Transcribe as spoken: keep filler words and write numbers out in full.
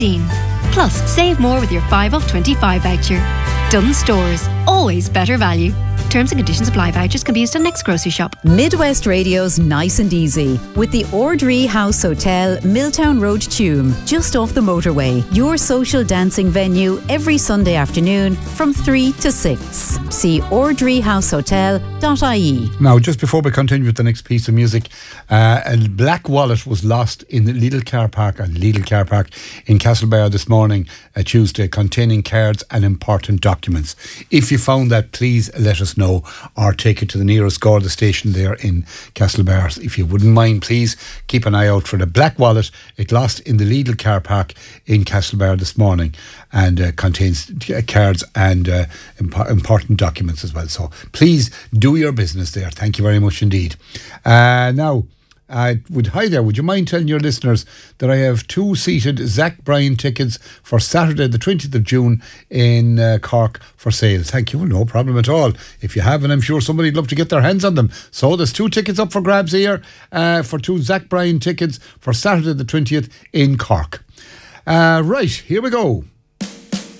Plus, save more with your five off twenty-five voucher. Dunnes Stores, always better value. Terms and conditions apply. Vouchers can be used at next grocery shop. Midwest Radio's Nice and Easy with the Ordree House Hotel, Milltown Road, Tuam, just off the motorway. Your social dancing venue every Sunday afternoon from three to six. See ordree house hotel dot I E. Now, just before we continue with the next piece of music, uh, a black wallet was lost in the Lidl car park, a Lidl car park in Castlebar this morning, uh, Tuesday, containing cards and important documents. If you found that, please let us know. Know, or take it to the nearest Garda station there in Castlebar. If you wouldn't mind, please keep an eye out for the black wallet. It lost in the Lidl car park in Castlebar this morning, and uh, contains cards and uh, imp- important documents as well. So please do your business there. Thank you very much indeed. Uh, now, I would, hi there, would you mind telling your listeners that I have two seated Zach Bryan tickets for Saturday the twentieth of June in uh, Cork for sale? Thank you. Well, no problem at all. If you have, and I'm sure somebody'd love to get their hands on them. So there's two tickets up for grabs here uh, for two Zach Bryan tickets for Saturday the twentieth in Cork. Uh, right, here we go.